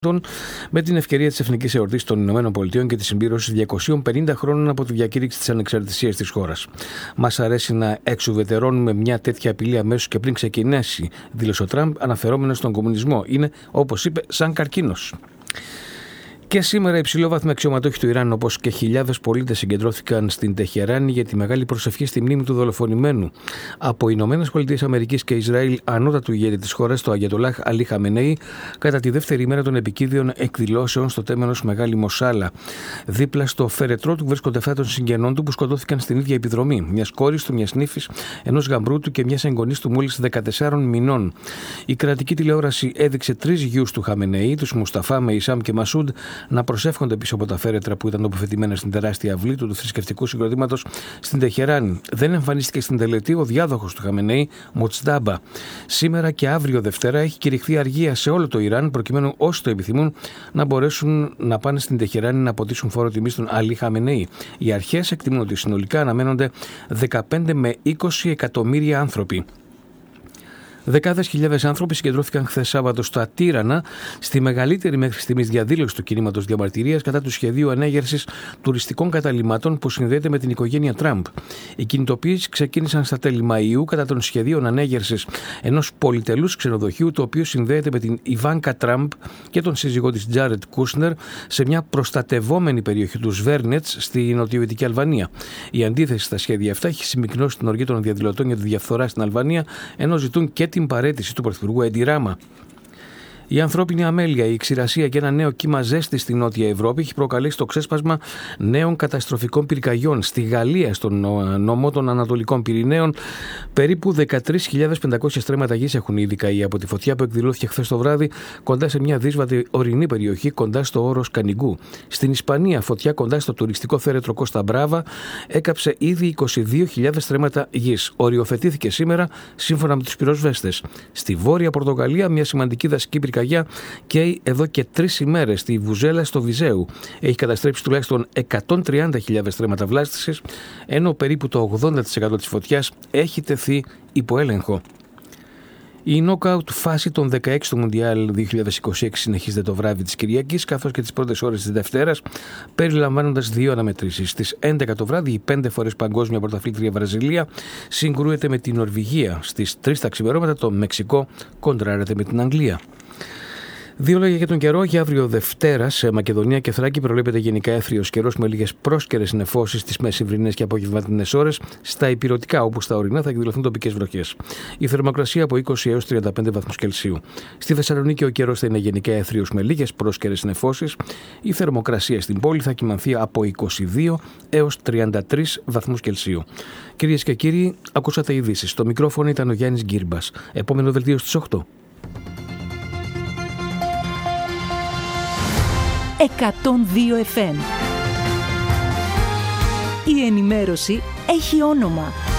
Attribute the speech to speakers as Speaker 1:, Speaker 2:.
Speaker 1: με την ευκαιρία της Εθνικής Εορτής των Ηνωμένων Πολιτειών και της συμπλήρωσης 250 χρόνων από τη διακήρυξη της ανεξαρτησίας της χώρας. Μας αρέσει να εξουδετερώνουμε μια τέτοια απειλή αμέσως και πριν ξεκινήσει, δήλωσε ο Τραμπ, αναφερόμενος στον κομμουνισμό. Είναι, όπως είπε, σαν καρκίνος. Και σήμερα υψηλόβαθμοι αξιωματούχοι του Ιράν, όπως και χιλιάδες πολίτες, συγκεντρώθηκαν στην Τεχεράνη για τη μεγάλη προσευχή στη μνήμη του δολοφονημένου από Ηνωμένες Πολιτείες Αμερικής και Ισραήλ ανώτατου ηγέτη της χώρας, το Αγιατολάχ Αλί Χαμενέι, κατά τη δεύτερη ημέρα των επικίδιων εκδηλώσεων στο τέμενος Μεγάλη Μοσάλα. Δίπλα στο φερετρό του βρίσκονται 7 των συγγενών του που σκοτώθηκαν στην ίδια επιδρομή. Μιας κόρης του, μιας νύφης, ενός γαμπρού του και μιας εγγονής του μόλις 14 μηνών. Η κρατική τηλεόραση έδειξε 3 γιους του Χαμενέι, τους Μουσταφά, Μεϊσάμ και Μασούντ, να προσεύχονται πίσω από τα φέρετρα που ήταν τοποθετημένα στην τεράστια αυλή του θρησκευτικού συγκροτήματος στην Τεχεράνη. Δεν εμφανίστηκε στην τελετή ο διάδοχος του Χαμενέι, Μοτζντάμπα. Σήμερα και αύριο Δευτέρα έχει κηρυχθεί αργία σε όλο το Ιράν, προκειμένου όσοι το επιθυμούν να μπορέσουν να πάνε στην Τεχεράνη να αποτίσουν φόρο τιμής στον Αλί Χαμενέι. Οι αρχές εκτιμούν ότι συνολικά αναμένονται 15 με 20 εκατομμύρια άνθρωποι. Δεκάδες χιλιάδες άνθρωποι συγκεντρώθηκαν χθες Σάββατο στα Τύρανα στη μεγαλύτερη μέχρι στιγμής διαδήλωση του κινήματος διαμαρτυρίας κατά του σχεδίου ανέγερσης τουριστικών καταλυμάτων που συνδέεται με την οικογένεια Τραμπ. Οι κινητοποιήσεις ξεκίνησαν στα τέλη Μαΐου κατά των σχεδίων ανέγερσης ενός πολυτελούς ξενοδοχείου το οποίο συνδέεται με την Ιβάνκα Τραμπ και τον σύζυγό της Τζάρετ Κούσνερ σε μια προστατευόμενη περιοχή του Σβέρνετς στη νοτιοδυτική Αλβανία. Η αντίθεση στα σχέδια αυτά έχει συμμικνώσει την οργή των διαδηλωτών για τη διαφθορά στην Αλβανία, ενώ ζητούν και την παραίτηση του Πρωθυπουργού Έντι Ράμα. Η ανθρώπινη αμέλεια, η ξηρασία και ένα νέο κύμα ζέστη στη Νότια Ευρώπη έχει προκαλέσει το ξέσπασμα νέων καταστροφικών πυρκαγιών. Στη Γαλλία, στον νομό των Ανατολικών Πυρηναίων, περίπου 13.500 στρέμματα γης έχουν ήδη καεί από τη φωτιά που εκδηλώθηκε χθες το βράδυ κοντά σε μια δύσβατη ορεινή περιοχή κοντά στο όρος Κανιγκού. Στην Ισπανία, φωτιά κοντά στο τουριστικό φέρετρο Κώστα Μπράβα έκαψε ήδη 22.000 στρέμματα γης. Οριοθετήθηκε σήμερα σύμφωνα με τους πυροσβέστες. Στη Βόρεια Πορτογαλία, μια σημαντική δασική πυρκαγιά καίει εδώ και 3 ημέρες στη Βουζέλα στο Βιζέου. Έχει καταστρέψει τουλάχιστον 130.000 στρέμματα βλάστησης, ενώ περίπου το 80% της φωτιάς έχει τεθεί υπό έλεγχο. Η νόκαουτ φάση των 16 του Μουντιάλ 2026 συνεχίζεται το βράδυ της Κυριακής, καθώς και τις πρώτες ώρες της Δευτέρας, περιλαμβάνοντας 2 αναμετρήσεις. Στις 11 το βράδυ, η 5 φορές παγκόσμια πρωταθλήτρια Βραζιλία συγκρούεται με την Νορβηγία. Στις 3 τα ξημερώματα το Μεξικό κοντράρεται με την Αγγλία. 2 λόγια για τον καιρό. Για αύριο Δευτέρα σε Μακεδονία και Θράκη προβλέπεται γενικά έθριος καιρός με λίγες πρόσκαιρες νεφώσεις στις μεσημβρινές και απογευματινές ώρες. Στα ηπειρωτικά, όπου στα ορεινά θα εκδηλωθούν τοπικές βροχές. Η θερμοκρασία από 20 έως 35 βαθμούς Κελσίου. Στη Θεσσαλονίκη ο καιρός θα είναι γενικά έθριος με λίγες πρόσκαιρες νεφώσεις. Η θερμοκρασία στην πόλη θα κυμανθεί από 22 έως 33 βαθμούς Κελσίου. Κυρίες και κύριοι, ακούσατε ειδήσεις. Στο μικρόφωνο ήταν ο Γιάννης Γκύρμπας. Επόμενο δελτίο στις 8.
Speaker 2: 102 FM. Η ενημέρωση έχει όνομα.